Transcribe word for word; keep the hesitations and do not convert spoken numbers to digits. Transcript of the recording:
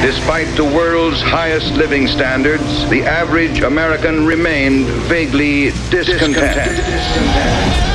Despite the world's highest living standards, the average American remained vaguely discontented. discontented.